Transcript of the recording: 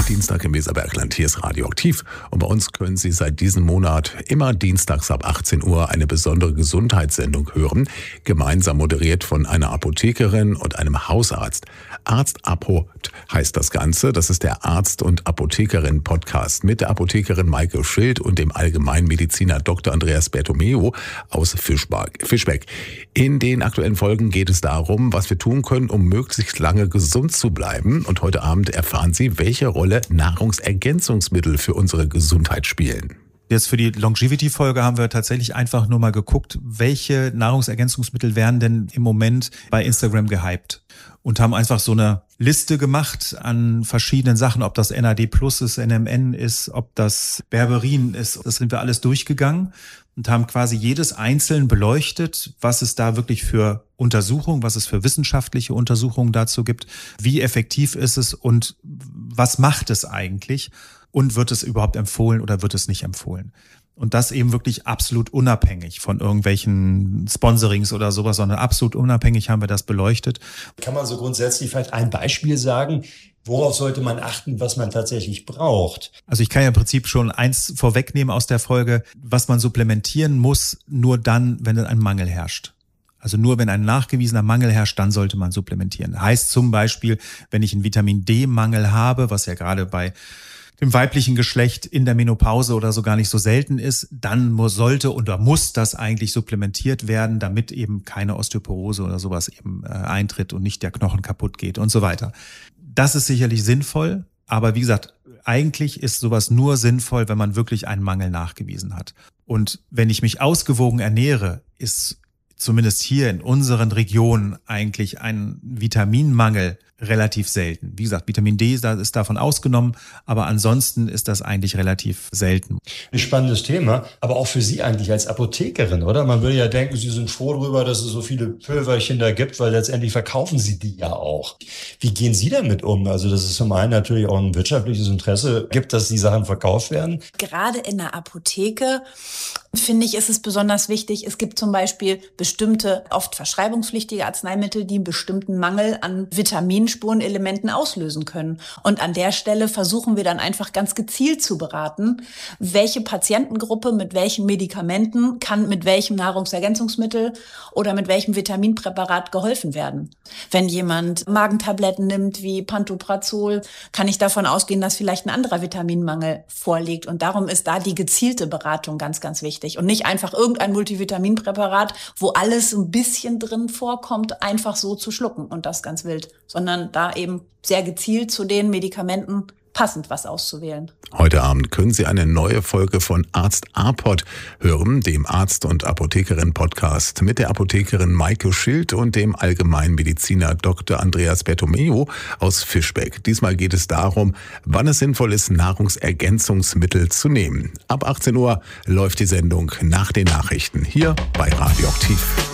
Dienstag im Weserbergland. Hier ist Radioaktiv und bei uns können Sie seit diesem Monat immer dienstags ab 18 Uhr eine besondere Gesundheitssendung hören, gemeinsam moderiert von einer Apothekerin und einem Hausarzt. Arzt-Apot heißt das Ganze. Das ist der Arzt- und Apothekerin-Podcast mit der Apothekerin Maike Schild und dem Allgemeinmediziner Dr. Andreas Bertomeu aus Fischbeck. In den aktuellen Folgen geht es darum, was wir tun können, um möglichst lange gesund zu bleiben. Und heute Abend erfahren Sie, welche Rolle Nahrungsergänzungsmittel für unsere Gesundheit spielen. Jetzt für die Longevity-Folge haben wir tatsächlich einfach nur mal geguckt, welche Nahrungsergänzungsmittel werden denn im Moment bei Instagram gehypt. Und haben einfach so eine Liste gemacht an verschiedenen Sachen, ob das NAD Plus ist, NMN ist, ob das Berberin ist. Das sind wir alles durchgegangen und haben quasi jedes einzeln beleuchtet, was es da wirklich für Untersuchungen, was es für wissenschaftliche Untersuchungen dazu gibt, wie effektiv ist es und was macht es eigentlich und wird es überhaupt empfohlen oder wird es nicht empfohlen. Und das eben wirklich absolut unabhängig von irgendwelchen Sponsorings oder sowas, sondern absolut unabhängig haben wir das beleuchtet. Kann man so grundsätzlich vielleicht ein Beispiel sagen? Worauf sollte man achten, was man tatsächlich braucht? Also ich kann ja im Prinzip schon eins vorwegnehmen aus der Folge, was man supplementieren muss, nur dann, wenn ein Mangel herrscht. Also nur wenn ein nachgewiesener Mangel herrscht, dann sollte man supplementieren. Heißt zum Beispiel, wenn ich einen Vitamin-D-Mangel habe, was ja gerade bei dem weiblichen Geschlecht in der Menopause oder so gar nicht so selten ist, dann sollte oder muss das eigentlich supplementiert werden, damit eben keine Osteoporose oder sowas eben eintritt und nicht der Knochen kaputt geht und so weiter. Das ist sicherlich sinnvoll, aber wie gesagt, eigentlich ist sowas nur sinnvoll, wenn man wirklich einen Mangel nachgewiesen hat. Und wenn ich mich ausgewogen ernähre, ist zumindest hier in unseren Regionen eigentlich ein Vitaminmangel relativ selten. Wie gesagt, Vitamin D ist davon ausgenommen, aber ansonsten ist das eigentlich relativ selten. Ein spannendes Thema, aber auch für Sie eigentlich als Apothekerin, oder? Man würde ja denken, Sie sind froh darüber, dass es so viele Pülverchen da gibt, weil letztendlich verkaufen Sie die ja auch. Wie gehen Sie damit um? Also das ist zum einen natürlich auch ein wirtschaftliches Interesse gibt, dass die Sachen verkauft werden. Gerade in der Apotheke, finde ich, ist es besonders wichtig. Es gibt zum Beispiel bestimmte, oft verschreibungspflichtige Arzneimittel, die einen bestimmten Mangel an Vitaminspurenelementen auslösen können. Und an der Stelle versuchen wir dann einfach ganz gezielt zu beraten, welche Patientengruppe mit welchen Medikamenten kann mit welchem Nahrungsergänzungsmittel oder mit welchem Vitaminpräparat geholfen werden. Wenn jemand Magentabletten nimmt wie Pantoprazol, kann ich davon ausgehen, dass vielleicht ein anderer Vitaminmangel vorliegt. Und darum ist da die gezielte Beratung ganz, ganz wichtig. Und nicht einfach irgendein Multivitaminpräparat, wo alles ein bisschen drin vorkommt, einfach so zu schlucken und das ganz wild, sondern da eben sehr gezielt zu den Medikamenten passend was auszuwählen. Heute Abend können Sie eine neue Folge von Arzt-Apot hören, dem Arzt- und Apothekerin-Podcast mit der Apothekerin Maike Schild und dem Allgemeinmediziner Dr. Andreas Bertomeu aus Fischbeck. Diesmal geht es darum, wann es sinnvoll ist, Nahrungsergänzungsmittel zu nehmen. Ab 18 Uhr läuft die Sendung nach den Nachrichten hier bei Radioaktiv.